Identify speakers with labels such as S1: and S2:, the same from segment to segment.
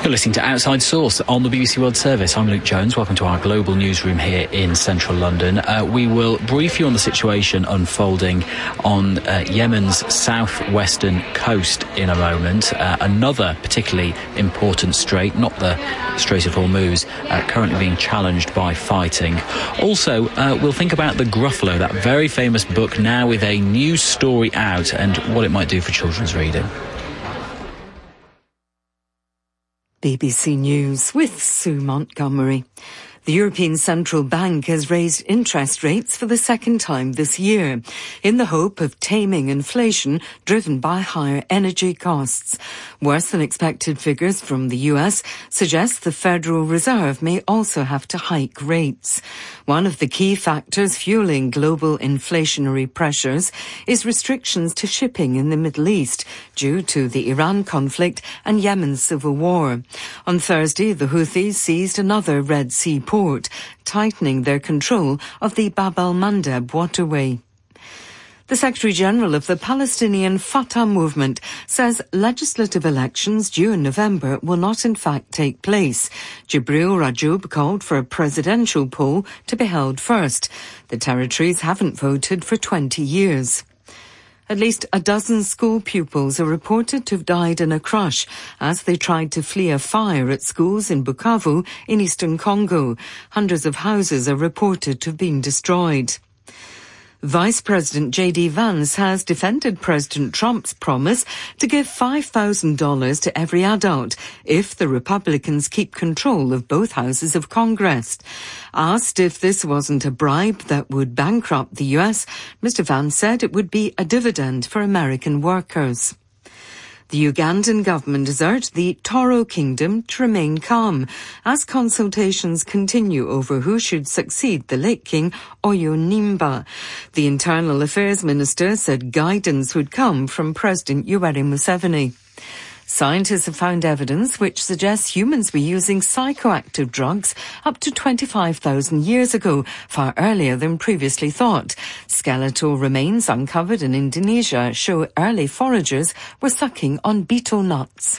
S1: You're listening to Outside Source on the BBC World Service. I'm Luke Jones. Welcome to our global newsroom here in central London. We will brief you on the situation unfolding on Yemen's southwestern coast in a moment. Another particularly important strait, not the Strait of Hormuz, currently being challenged by fighting. Also, we'll think about The Gruffalo, that very famous book, now with a new story out, and what it might do for children's reading.
S2: BBC News with Sue Montgomery. The European Central Bank has raised interest rates for the second time this year in the hope of taming inflation driven by higher energy costs. Worse than expected figures from the US suggest the Federal Reserve may also have to hike rates. One of the key factors fueling global inflationary pressures is restrictions to shipping in the Middle East due to the Iran conflict and Yemen's civil war. On Thursday, the Houthis seized another Red Sea port, tightening their control of the Bab el-Mandeb waterway. The Secretary-General of the Palestinian Fatah movement says legislative elections due in November will not in fact take place. Jibril Rajoub called for a presidential poll to be held first. The territories haven't voted for 20 years. At least a dozen school pupils are reported to have died in a crush as they tried to flee a fire at schools in Bukavu in eastern Congo. Hundreds of houses are reported to have been destroyed. Vice President J.D. Vance has defended President Trump's promise to give $5,000 to every adult if the Republicans keep control of both houses of Congress. Asked if this wasn't a bribe that would bankrupt the U.S., Mr. Vance said it would be a dividend for American workers. The Ugandan government has urged the Toro Kingdom to remain calm as consultations continue over who should succeed the late king Oyo Nimba. The Internal Affairs Minister said guidance would come from President Yoweri Museveni. Scientists have found evidence which suggests humans were using psychoactive drugs up to 25,000 years ago, far earlier than previously thought. Skeletal remains uncovered in Indonesia show early foragers were sucking on betel nuts.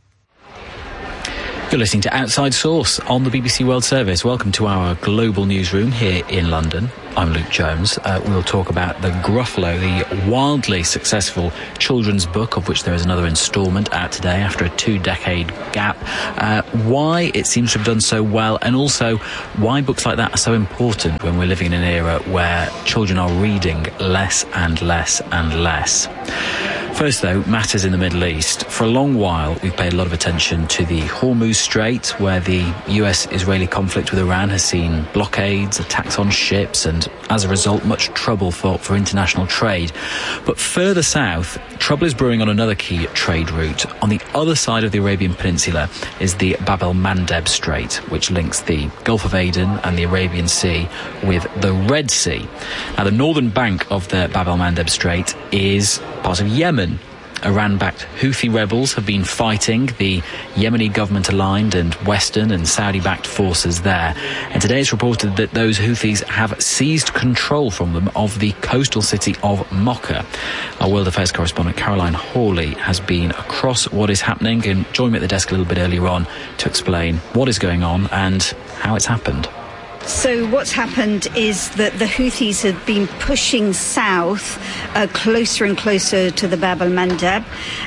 S1: You're listening to Outside Source on the BBC World Service. Welcome to our global newsroom here in London. I'm Luke Jones. We'll talk about The Gruffalo, the wildly successful children's book, of which there is another instalment out today after a 2-decade gap. Why it seems to have done so well, and also why books like that are so important when we're living in an era where children are reading less and less and less. First, though, matters in the Middle East. For a long while, we've paid a lot of attention to the Hormuz Strait, where the US-Israeli conflict with Iran has seen blockades, attacks on ships, and as a result, much trouble for international trade. But further south, trouble is brewing on another key trade route. On the other side of the Arabian Peninsula is the Bab el-Mandeb Strait, which links the Gulf of Aden and the Arabian Sea with the Red Sea. Now, the northern bank of the Bab el-Mandeb Strait is part of Yemen. Iran-backed Houthi rebels have been fighting the Yemeni government-aligned and Western and Saudi-backed forces there. And today it's reported that those Houthis have seized control from them of the coastal city of Mocha. Our World Affairs correspondent Caroline Hawley has been across what is happening and joined me at the desk a little bit earlier on to explain what is going on and how it's happened.
S3: So what's happened is that the Houthis have been pushing south, closer and closer to the Bab el-Mandeb,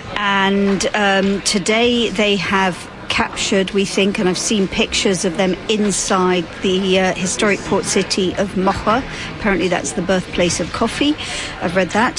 S3: and today they have captured, we think, and I've seen pictures of them inside the historic port city of Mocha. Apparently that's the birthplace of coffee. I've read that.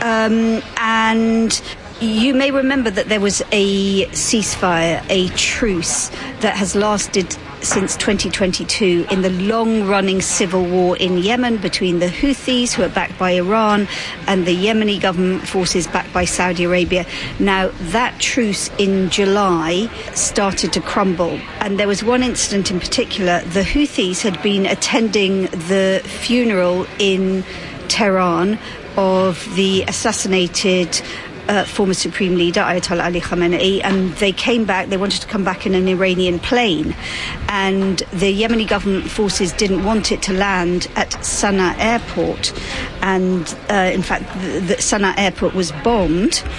S3: And you may remember that there was a ceasefire, a truce, that has lasted since 2022 in the long-running civil war in Yemen between the Houthis, who are backed by Iran, and the Yemeni government forces backed by Saudi Arabia. Now, that truce in July started to crumble, and there was one incident in particular. The Houthis had been attending the funeral in Tehran of the assassinated former Supreme Leader Ayatollah Ali Khamenei, and they came back. They wanted to come back in an Iranian plane, and the Yemeni government forces didn't want it to land at Sana'a airport, and in fact the Sana'a airport was bombed.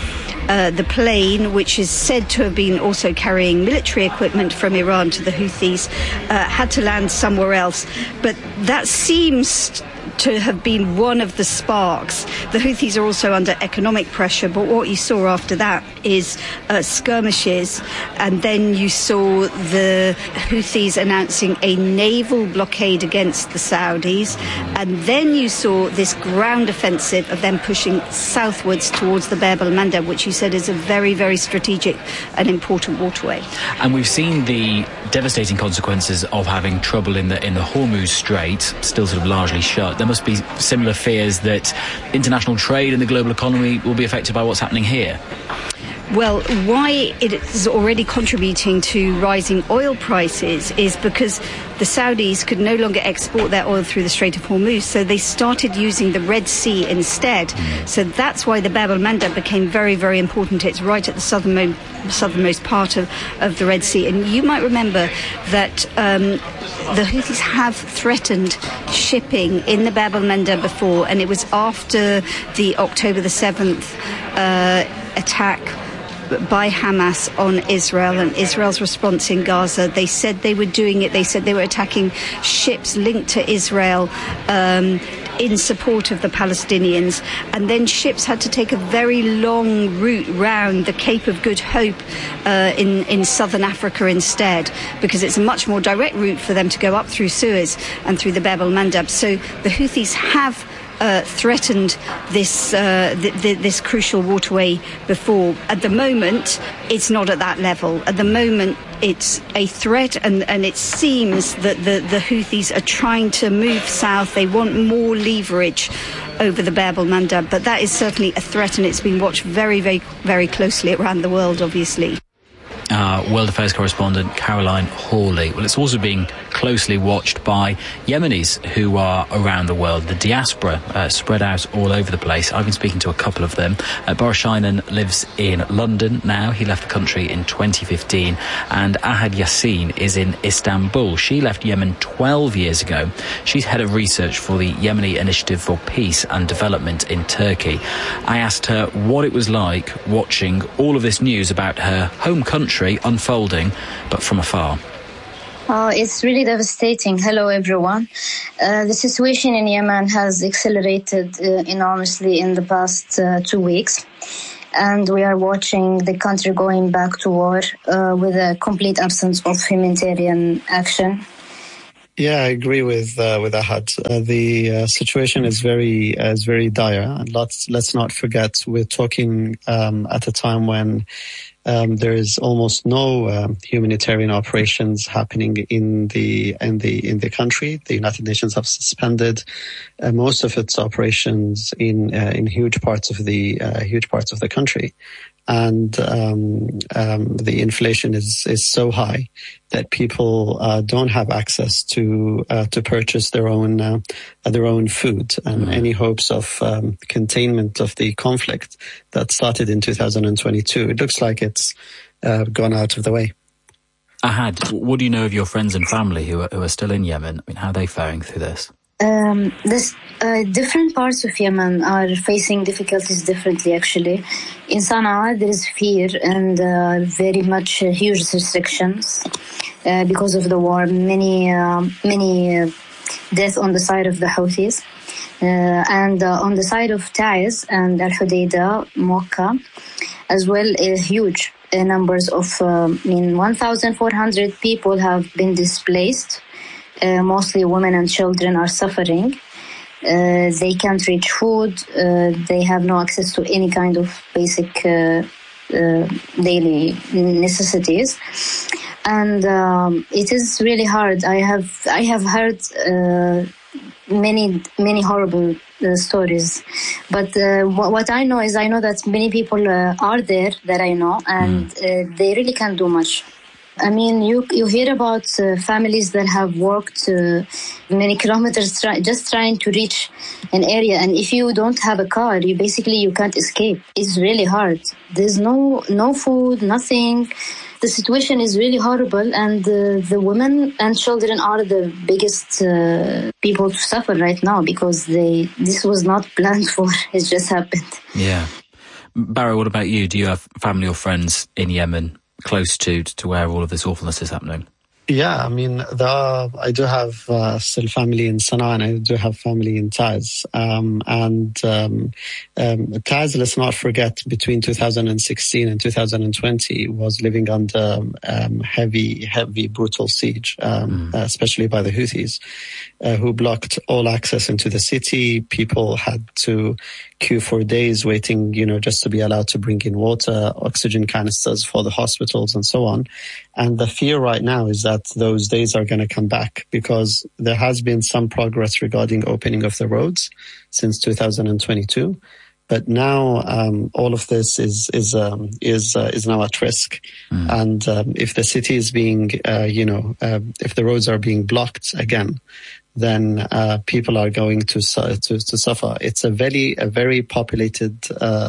S3: The plane, which is said to have been also carrying military equipment from Iran to the Houthis, had to land somewhere else. But that seems to have been one of the sparks. The Houthis are also under economic pressure, but what you saw after that is skirmishes, and then you saw the Houthis announcing a naval blockade against the Saudis, and then you saw this ground offensive of them pushing southwards towards the Bab el-Mandeb, which you said is a very, very strategic and important waterway.
S1: And we've seen the devastating consequences of having trouble in the Hormuz Strait, still sort of largely shut. There must be similar fears that international trade and the global economy will be affected by what's happening here.
S3: Well, why it is already contributing to rising oil prices is because the Saudis could no longer export their oil through the Strait of Hormuz, so they started using the Red Sea instead. So that's why the Bab el-Mandeb became very, very important. It's right at the southernmost part of the Red Sea. And you might remember that the Houthis have threatened shipping in the Bab el-Mandeb before, and it was after the October the 7th attack by Hamas on Israel and Israel's response in Gaza. They said they were doing it. They said they were attacking ships linked to Israel in support of the Palestinians. And then ships had to take a very long route round the Cape of Good Hope in southern Africa instead, because it's a much more direct route for them to go up through Suez and through the Bab el-Mandeb. So the Houthis have threatened this crucial waterway before. At the moment, it's not at that level. At the moment, it's a threat, and it seems that the Houthis are trying to move south. They want more leverage over the Bab el-Mandeb, but that is certainly a threat, and it's been watched very, very, very closely around the world, obviously.
S1: World Affairs correspondent Caroline Hawley. Well, it's also being closely watched by Yemenis who are around the world. The diaspora spread out all over the place. I've been speaking to a couple of them. Boris Shainan lives in London now. He left the country in 2015. And Ahad Yassin is in Istanbul. She left Yemen 12 years ago. She's head of research for the Yemeni Initiative for Peace and Development in Turkey. I asked her what it was like watching all of this news about her home country unfolding, but from afar.
S4: It's really devastating. Hello, everyone. The situation in Yemen has accelerated enormously in the past 2 weeks, and we are watching the country going back to war with a complete absence of humanitarian action.
S5: Yeah, I agree with Ahad. The situation is very dire, and let's not forget we're talking at a time when there is almost no humanitarian operations happening in the country. The United Nations have suspended most of its operations in huge parts of the country, and the inflation is so high that people don't have access to purchase their own food, and any hopes of containment of the conflict that started in 2022, it looks like it's gone out of the way.
S1: Ahad, what do you know of your friends and family who are still in Yemen? I mean, how are they faring through this?
S4: Different parts of Yemen are facing difficulties differently, actually. In Sana'a, there is fear and very much huge restrictions because of the war. Many deaths on the side of the Houthis. And on the side of Taiz and Al-Hudaydah, Mocha, as well, huge numbers of 1,400 people have been displaced. Mostly women and children are suffering. They can't reach food. They have no access to any kind of basic daily necessities. And it is really hard. I have heard many horrible stories. But what I know is that many people are there that I know, and they really can't do much. I mean, you hear about families that have walked many kilometers just trying to reach an area, and if you don't have a car, you can't escape. It's really hard. There's no food, nothing. The situation is really horrible, and the women and children are the biggest people to suffer right now because this was not planned for. It just happened.
S1: Yeah. Barry, what about you? Do you have family or friends in Yemen close to where all of this awfulness is happening?
S5: Yeah, I mean, I do have still family in Sana'a, and I do have family in Taiz. Taiz, let's not forget, between 2016 and 2020 was living under heavy, brutal siege, especially by the Houthis, who blocked all access into the city. People had to queue for days waiting, just to be allowed to bring in water, oxygen canisters for the hospitals and so on. And the fear right now is that those days are going to come back, because there has been some progress regarding opening of the roads since 2022. But now all of this is now at risk. And if the city is being, if the roads are being blocked again, then people are going to suffer. It's a very populated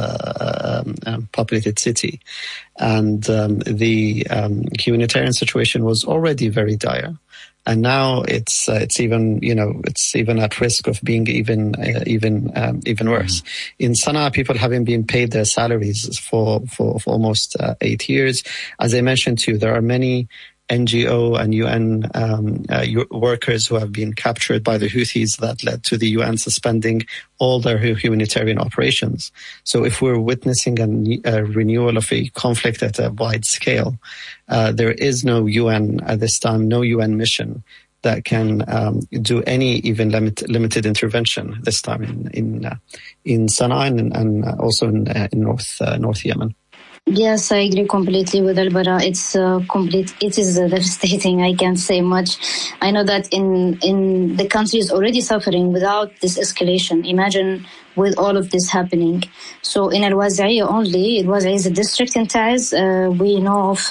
S5: city, and the humanitarian situation was already very dire, and now it's even at risk of being even worse. In Sana'a, people haven't been paid their salaries for almost 8 years. As I mentioned to you, there are many NGO and UN workers who have been captured by the Houthis that led to the UN suspending all their humanitarian operations. So if we're witnessing a renewal of a conflict at a wide scale, there is no UN at this time, no UN mission that can do any even limited intervention this time in Sana'a and also in North Yemen.
S4: Yes, I agree completely with Al-Bara. It is devastating. I can't say much. I know that in the country is already suffering without this escalation. Imagine with all of this happening. So in Al-Wazi'iyah only, Al-Wazi'iyah is a district in Taiz. We know of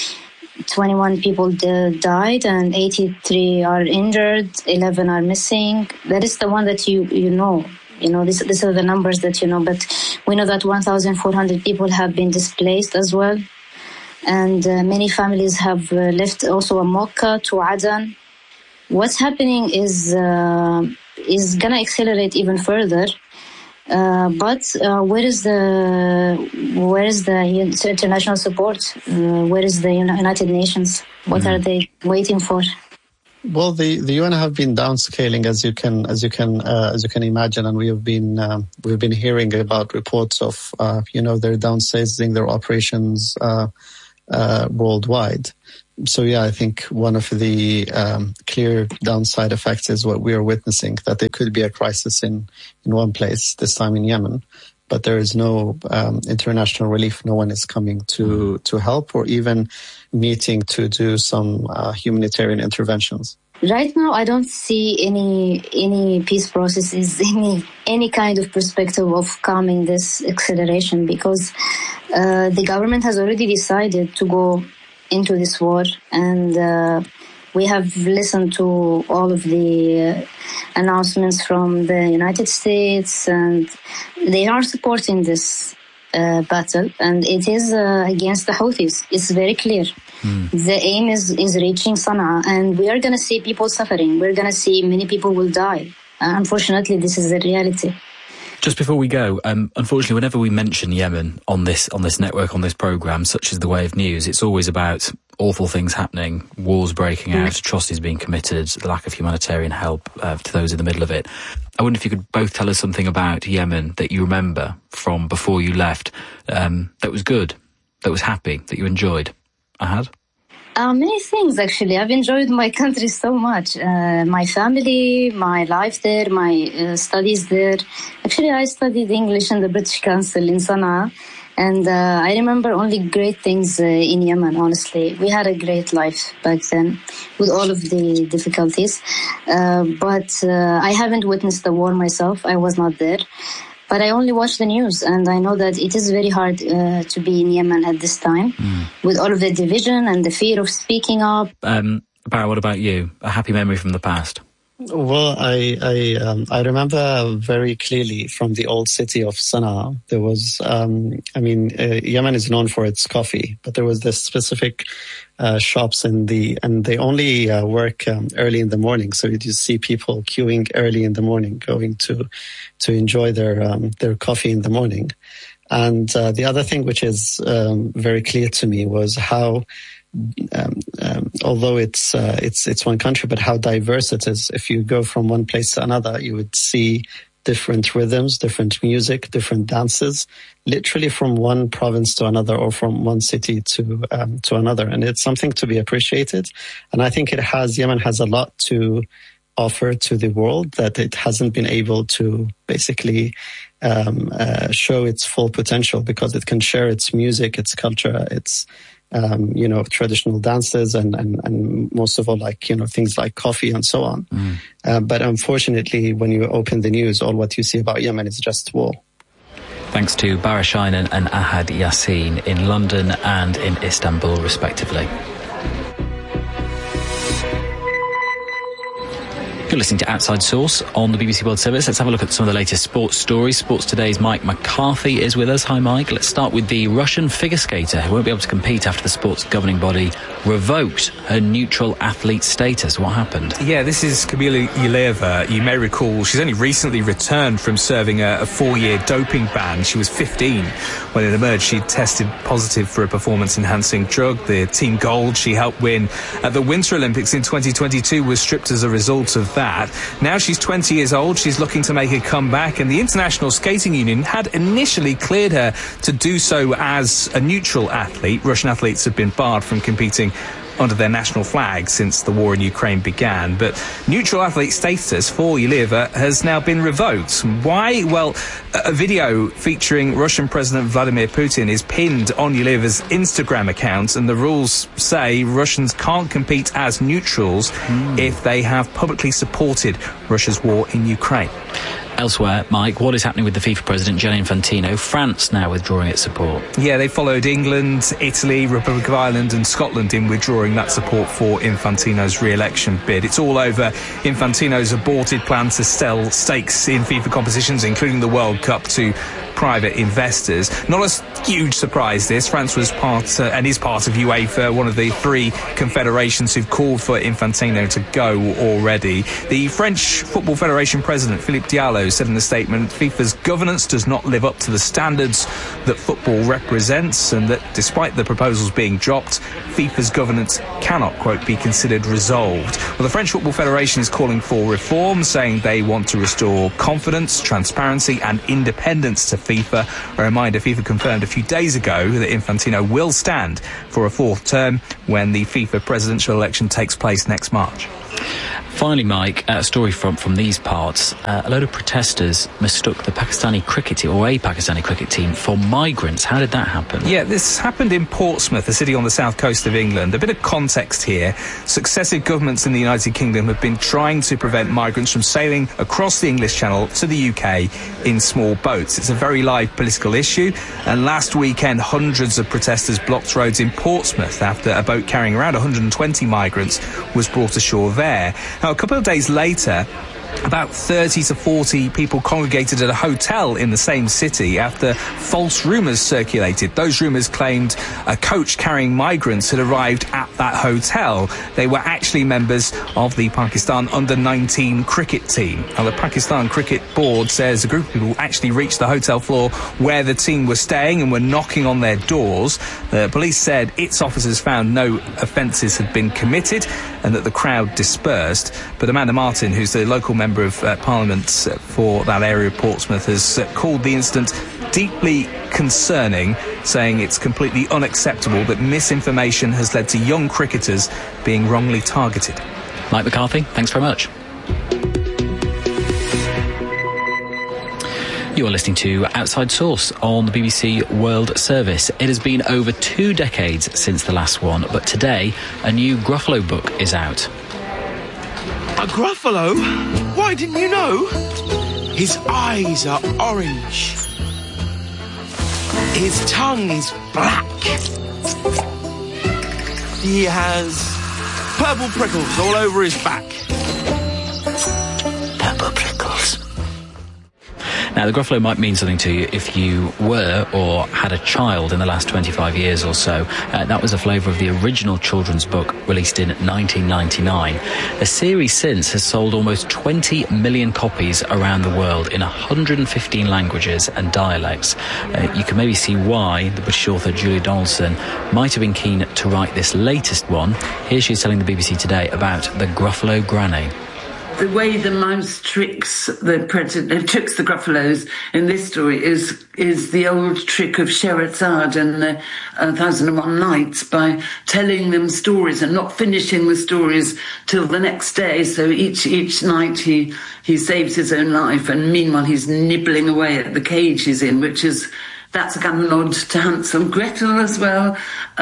S4: 21 people died and 83 are injured, 11 are missing. That is the one that you know. These are the numbers that you know, but we know that 1,400 people have been displaced as well. And many families have left also Mocha to Adan. What's happening is going to accelerate even further. But where is the international support? Where is the United Nations? What are they waiting for?
S5: Well, the UN have been downscaling, as you can imagine, and we've been hearing about reports of they're downsizing their operations worldwide. So yeah, I think one of the clear downside effects is what we are witnessing, that there could be a crisis in one place, this time in Yemen, but there is no international relief. No one is coming to help or even meeting to do some humanitarian interventions.
S4: Right now, I don't see any peace processes, any kind of perspective of calming this acceleration, because the government has already decided to go into this war, and we have listened to all of the announcements from the United States, and they are supporting this battle, and it is against the Houthis. It's very clear. The aim is reaching Sana'a, and we are going to see people suffering. We're going to see many people will die. Unfortunately, this is the reality.
S1: Just before we go, unfortunately, whenever we mention Yemen on this network, on this programme, such as The Wave News, it's always about awful things happening, wars breaking out, atrocities being committed, the lack of humanitarian help to those in the middle of it. I wonder if you could both tell us something about Yemen that you remember from before you left, that was good, that was happy, that you enjoyed. Ahad?
S4: Many things, actually. I've enjoyed my country so much. My family, my life there, my studies there. Actually, I studied English in the British Council in Sana'a. And I remember only great things in Yemen, honestly. We had a great life back then with all of the difficulties. But I haven't witnessed the war myself. I was not there. But I only watch the news, and I know that it is very hard to be in Yemen at this time, with all of the division and the fear of speaking up.
S1: Barra, what about you? A happy memory from the past?
S5: Well, I remember very clearly from the old city of Sana'a. There was, Yemen is known for its coffee, but there was this specific shops and they only work early in the morning. So you just see people queuing early in the morning, going to enjoy their coffee in the morning. And the other thing which is very clear to me was how, although it's one country, but how diverse it is. If you go from one place to another, you would see different rhythms, different music, different dances, literally from one province to another or from one city to another. And it's something to be appreciated. And I think Yemen has a lot to offer to the world that it hasn't been able to basically show its full potential, because it can share its music, its culture, its traditional dances and most of all, things like coffee and so on. But unfortunately, when you open the news, all what you see about Yemen is just war.
S1: Thanks to Bara Shainan and Ahad Yassin in London and in Istanbul, respectively. You're listening to Outside Source on the BBC World Service. Let's have a look at some of the latest sports stories. Sports Today's Mike McCarthy is with us. Hi, Mike. Let's start with the Russian figure skater who won't be able to compete after the sport's governing body revoked her neutral athlete status. What happened?
S6: Yeah, this is Kamila Yuleva. You may recall she's only recently returned from serving a 4-year doping ban. She was 15 when it emerged she'd tested positive for a performance-enhancing drug. The team gold she helped win at the Winter Olympics in 2022 was stripped as a result of that. Now she's 20 years old. She's looking to make a comeback, and the International Skating Union had initially cleared her to do so as a neutral athlete. Russian athletes have been barred from competing under their national flag since the war in Ukraine began. But neutral athlete status for Yuleva has now been revoked. Why? Well, a video featuring Russian President Vladimir Putin is pinned on Yuleva's Instagram account, and the rules say Russians can't compete as neutrals if they have publicly supported Russia's war in Ukraine.
S1: Elsewhere, Mike, what is happening with the FIFA president, Gianni Infantino? France now withdrawing its support.
S6: Yeah, they followed England, Italy, Republic of Ireland and Scotland in withdrawing that support for Infantino's re-election bid. It's all over Infantino's aborted plan to sell stakes in FIFA competitions, including the World Cup, to private investors. Not a huge surprise, this. France was part and is part of UEFA, one of the 3 confederations who've called for Infantino to go already. The French Football Federation president, Philippe Diallo, said in a statement, FIFA's governance does not live up to the standards that football represents, and that despite the proposals being dropped, FIFA's governance cannot, quote, be considered resolved. Well, the French Football Federation is calling for reform, saying they want to restore confidence, transparency and independence to FIFA. A reminder, FIFA confirmed a few days ago that Infantino will stand for a 4th term when the FIFA presidential election takes place next March.
S1: Finally, Mike, a story from these parts. A load of protesters mistook the Pakistani cricket team, or a Pakistani cricket team, for migrants. How did that happen?
S6: Yeah, this happened in Portsmouth, a city on the south coast of England. A bit of context here. Successive governments in the United Kingdom have been trying to prevent migrants from sailing across the English Channel to the UK in small boats. It's a very live political issue, and last weekend hundreds of protesters blocked roads in Portsmouth after a boat carrying around 120 migrants was brought ashore there. Now, a couple of days later, about 30 to 40 people congregated at a hotel in the same city after false rumours circulated. Those rumours claimed a coach carrying migrants had arrived at that hotel. They were actually members of the Pakistan under-19 cricket team. Now, the Pakistan Cricket Board says a group of people actually reached the hotel floor where the team was staying and were knocking on their doors. The police said its officers found no offences had been committed and that the crowd dispersed. But Amanda Martin, who's the local member of Parliament for that area of Portsmouth, has called the incident deeply concerning, saying it's completely unacceptable that misinformation has led to young cricketers being wrongly targeted.
S1: Mike McCarthy, thanks very much. You're listening to Outside Source on the BBC World Service. It has been over 2 decades since the last one, but today a new Gruffalo book is out.
S7: A Gruffalo? Why didn't you know? His eyes are orange. His tongue is black. He has purple prickles all over his back.
S1: Purple prickles. Now, the Gruffalo might mean something to you if you were or had a child in the last 25 years or so. That was a flavour of the original children's book released in 1999. The series since has sold almost 20 million copies around the world in 115 languages and dialects. You can maybe see why the British author Julia Donaldson might have been keen to write this latest one. Here she is telling the BBC Today about the Gruffalo Granny.
S8: The way the mouse tricks the Gruffalos in this story is the old trick of Scheherazade and the 1001 Nights, by telling them stories and not finishing the stories till the next day. So each night he saves his own life, and meanwhile he's nibbling away at the cage he's in, that's a kind of nod to Hansel Gretel as well.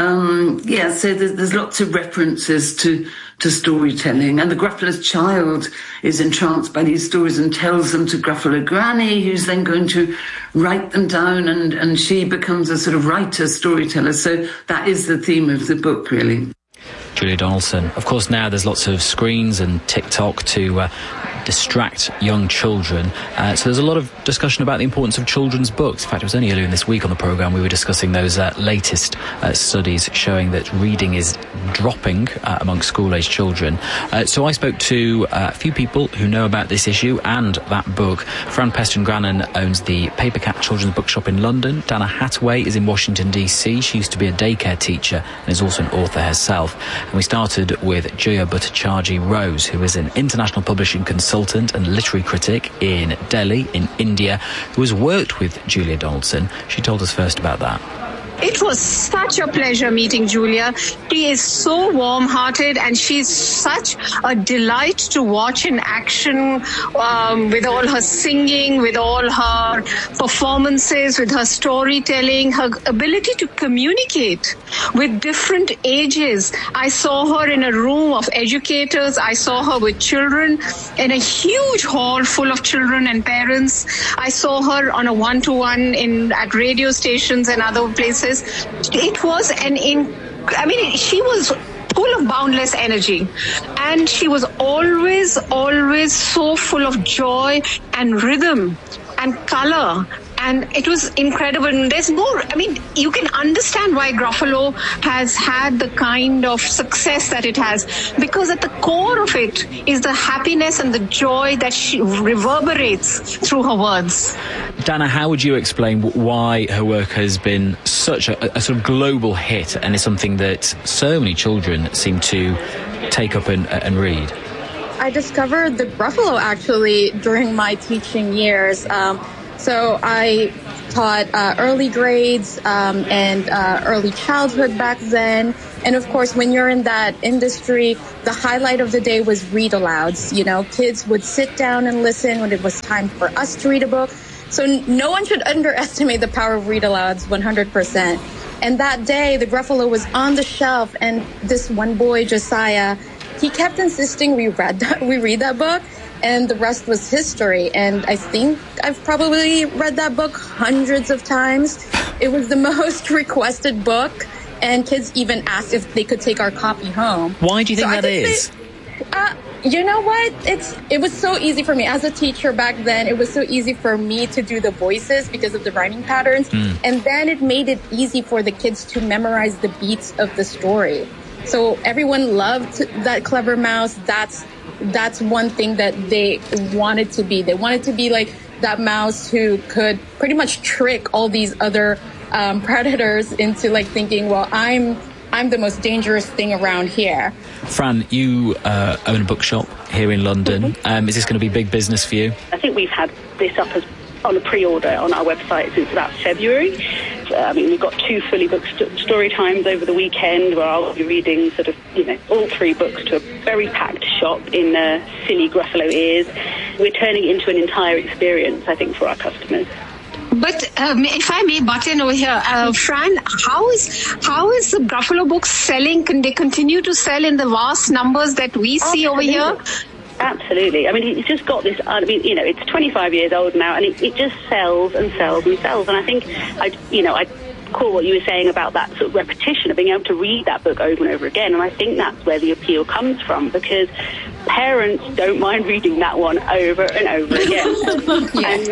S8: So there's lots of references to storytelling. And the Gruffalo's child is entranced by these stories and tells them to Gruffalo Granny, who's then going to write them down, and she becomes a sort of writer, storyteller. So that is the theme of the book, really.
S1: Julia Donaldson. Of course, now there's lots of screens and TikTok to distract young children. So there's a lot of discussion about the importance of children's books. In fact, it was only earlier in this week on the programme we were discussing those latest studies showing that reading is dropping among school-aged children. So I spoke to a few people who know about this issue and that book. Fran Peston-Grannon owns the Papercat Children's Bookshop in London. Dana Hathaway is in Washington, D.C. She used to be a daycare teacher and is also an author herself. And we started with Julia Bhattacharjee Rose, who is an international publishing consultant and literary critic in Delhi, in India, who has worked with Julia Donaldson. She told us first about that.
S9: It was such a pleasure meeting Julia. She is so warm-hearted, and she's such a delight to watch in action, with all her singing, with all her performances, with her storytelling, her ability to communicate with different ages. I saw her in a room of educators. I saw her with children in a huge hall full of children and parents. I saw her on a one-to-one at radio stations and other places. It was she was full of boundless energy, and she was always so full of joy and rhythm and color. And it was incredible. And there's more. You can understand why Gruffalo has had the kind of success that it has, because at the core of it is the happiness and the joy that she reverberates through her words.
S1: Dana, how would you explain why her work has been such a sort of global hit and is something that so many children seem to take up and read?
S10: I discovered the Gruffalo actually during my teaching years. So I taught early grades and early childhood back then. And of course, when you're in that industry, the highlight of the day was read-alouds. Kids would sit down and listen when it was time for us to read a book. So no one should underestimate the power of read-alouds, 100%. And that day, the Gruffalo was on the shelf, and this one boy, Josiah, he kept insisting we read that book. And the rest was history. And I think I've probably read that book hundreds of times. It was the most requested book, and kids even asked if they could take our copy home.
S1: Why do you think that is?
S10: You know what? It was so easy for me. As a teacher back then, it was so easy for me to do the voices because of the rhyming patterns. And then it made it easy for the kids to memorize the beats of the story. So everyone loved that clever mouse. That's one thing that they wanted to be. They wanted to be like that mouse who could pretty much trick all these other predators into thinking, well, I'm the most dangerous thing around here.
S1: Fran, you own a bookshop here in London. Mm-hmm. Is this going to be big business for you?
S11: I think we've had this up on a pre-order on our website since about February. We've got 2 fully booked story times over the weekend where I'll be reading all 3 books to a very packed shop in silly Gruffalo ears. We're turning it into an entire experience, I think, for our customers.
S9: But if I may butt in over here, Fran, how is the Gruffalo books selling? Can they continue to sell in the vast numbers that we see over here?
S11: Absolutely. It's just got this, it's 25 years old now, and it just sells and sells and sells. And I think, I call what you were saying about that sort of repetition of being able to read that book over and over again. And I think that's where the appeal comes from, because parents don't mind reading that one over and over again. And,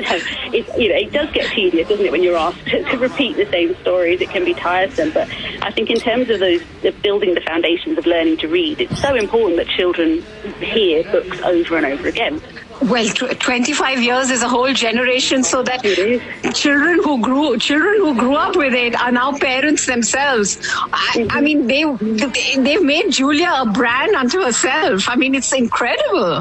S11: it does get tedious, doesn't it, when you're asked to repeat the same stories. It can be tiresome. But I think in terms of building the foundations of learning to read, it's so important that children hear books over and over again.
S9: Well, 25 years is a whole generation, so that children who grew up with it are now parents themselves. I mean, they've made Julia a brand unto herself. I mean, it's incredible.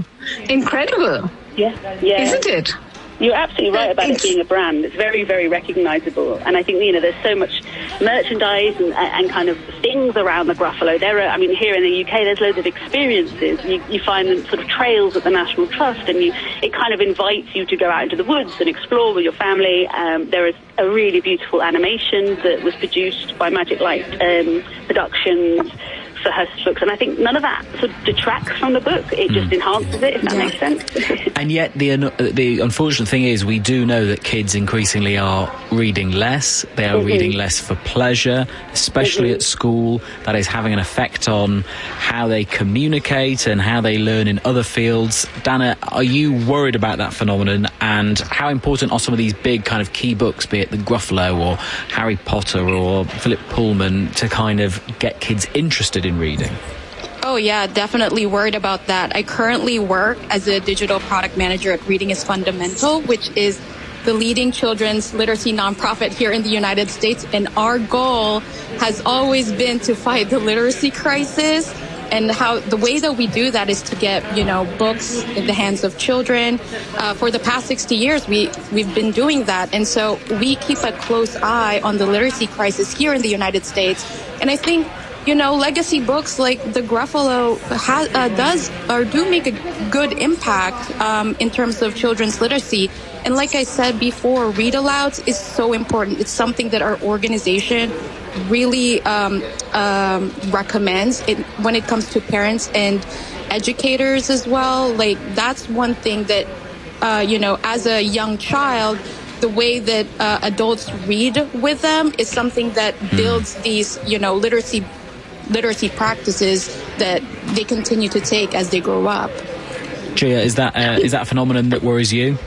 S9: Yeah. Isn't it?
S11: You're absolutely right about it being a brand. It's very, very recognizable. And I think, there's so much merchandise and kind of things around the Gruffalo. Here in the UK, there's loads of experiences. You find them sort of trails at the National Trust, and it kind of invites you to go out into the woods and explore with your family. There is a really beautiful animation that was produced by Magic Light Productions for her books, and I think none of that sort of detracts from the book. It just enhances it, if that makes sense.
S1: And yet the unfortunate thing is we do know that kids increasingly are reading less. They are reading less for pleasure, especially at school. That is having an effect on how they communicate and how they learn in other fields. Dana, are you worried about that phenomenon, and how important are some of these big kind of key books, be it the Gruffalo or Harry Potter or Philip Pullman, to kind of get kids interested in reading?
S10: Oh, yeah, definitely worried about that. I currently work as a digital product manager at Reading is Fundamental, which is the leading children's literacy nonprofit here in the United States. And our goal has always been to fight the literacy crisis. And the way that we do that is to get, books in the hands of children. For the past 60 years, we've been doing that. And so we keep a close eye on the literacy crisis here in the United States. And I think, legacy books like the Gruffalo do make a good impact in terms of children's literacy. And like I said before, read alouds is so important. It's something that our organization really recommends when it comes to parents and educators as well. Like, that's one thing that, as a young child, the way that adults read with them is something that builds these, literacy practices that they continue to take as they grow up.
S1: Gia, is that a phenomenon that worries you?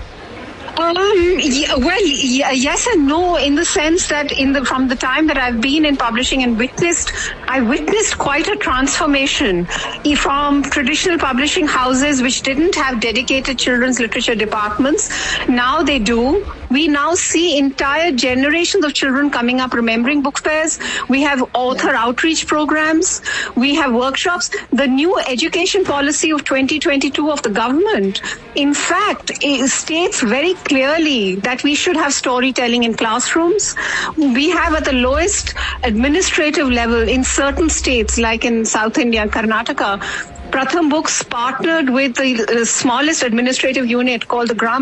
S9: Yes and no, in the sense that from the time that I've been in publishing and I witnessed quite a transformation from traditional publishing houses which didn't have dedicated children's literature departments. Now they do. We now see entire generations of children coming up remembering book fairs. We have author outreach programs. We have workshops. The new education policy of 2022 of the government, in fact, states very clearly that we should have storytelling in classrooms. We have at the lowest administrative level in certain states, like in South India, Karnataka, Pratham Books partnered with the smallest administrative unit called the Gram